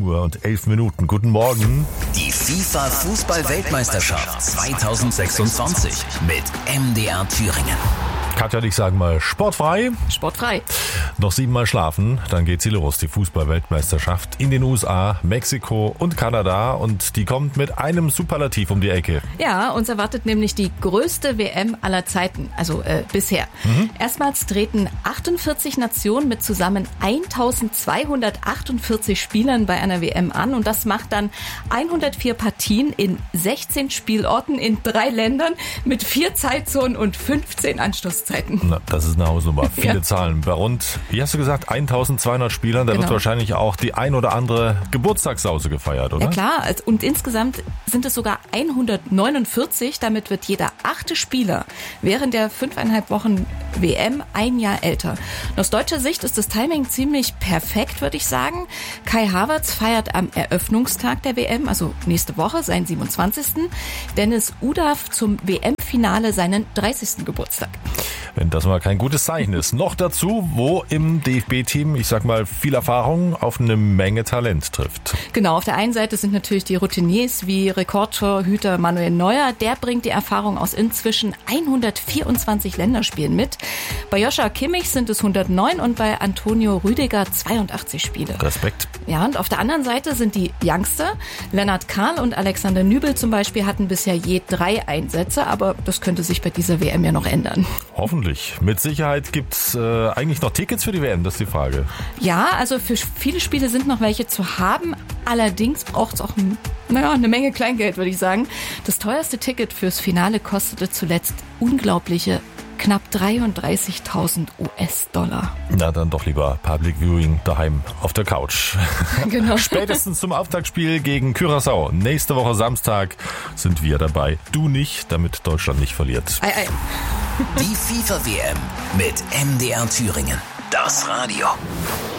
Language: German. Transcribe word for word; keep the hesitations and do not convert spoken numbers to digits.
sieben Uhr und elf Minuten. Guten Morgen. Die FIFA-Fußball-Weltmeisterschaft zweitausendsechsundzwanzig mit M D R Thüringen. Katja, ich sage mal sportfrei. Sportfrei. Noch siebenmal schlafen, dann geht sie los. Die Fußball-Weltmeisterschaft in den U S A, Mexiko und Kanada. Und die kommt mit einem Superlativ um die Ecke. Ja, uns erwartet nämlich die größte W M aller Zeiten, also äh, bisher. Mhm. Erstmals treten achtundvierzig Nationen mit zusammen eintausendzweihundertachtundvierzig Spielern bei einer W M an. Und das macht dann hundertvier Partien in sechzehn Spielorten in drei Ländern mit vier Zeitzonen und fünfzehn Anstoßzeiten. Na, das ist eine Hausnummer. Viele Ja. Zahlen. Bei rund, wie hast du gesagt, eintausendzweihundert Spielern. Da Genau. wird wahrscheinlich auch die ein oder andere Geburtstagssause gefeiert, oder? Ja klar, und insgesamt sind es sogar hundertneunundvierzig. Damit wird jeder achte Spieler während der fünfeinhalb Wochen W M ein Jahr älter. Und aus deutscher Sicht ist das Timing ziemlich perfekt, würde ich sagen. Kai Havertz feiert am Eröffnungstag der W M, also nächste Woche, seinen siebenundzwanzigsten Dennis Udaf zum W M-Finale seinen dreißigsten Geburtstag. Wenn das mal kein gutes Zeichen ist. Noch dazu, wo im D F B-Team, ich sag mal, viel Erfahrung auf eine Menge Talent trifft. Genau, auf der einen Seite sind natürlich die Routiniers wie Rekordtorhüter Manuel Neuer. Der bringt die Erfahrung aus inzwischen hundertvierundzwanzig Länderspielen mit. Bei Joshua Kimmich sind es hundertneun und bei Antonio Rüdiger zweiundachtzig Spiele. Respekt. Ja, und auf der anderen Seite sind die Youngster. Lennart Kahl und Alexander Nübel zum Beispiel hatten bisher je drei Einsätze, aber das könnte sich bei dieser W M ja noch ändern. Hoffentlich. Mit Sicherheit gibt's äh, eigentlich noch Tickets für die W M, das ist die Frage. Ja, also für viele Spiele sind noch welche zu haben. Allerdings braucht es auch ein, naja, eine Menge Kleingeld, würde ich sagen. Das teuerste Ticket fürs Finale kostete zuletzt unglaubliche knapp dreiunddreißigtausend U S-Dollar. Na, dann doch lieber Public Viewing daheim auf der Couch. Genau. Spätestens zum Auftaktspiel gegen Curaçao. Nächste Woche Samstag sind wir dabei. Du nicht, damit Deutschland nicht verliert. Ei, ei. Die FIFA-W M mit M D R Thüringen. Das Radio.